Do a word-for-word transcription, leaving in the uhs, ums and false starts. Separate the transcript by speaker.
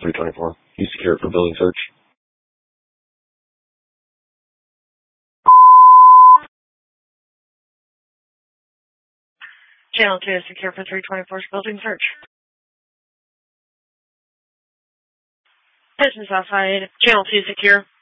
Speaker 1: three twenty-four. You secure it for building search.
Speaker 2: Channel two is secure for three twenty-four's building search. Business outside. Channel two secure.